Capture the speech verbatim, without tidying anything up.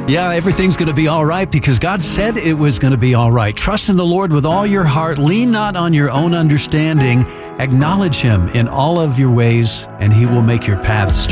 Yeah, everything's going to be all right because God said it was going to be all right. Trust in the Lord with all your heart. Lean not on your own understanding. Acknowledge Him in all of your ways, and He will make your paths straight.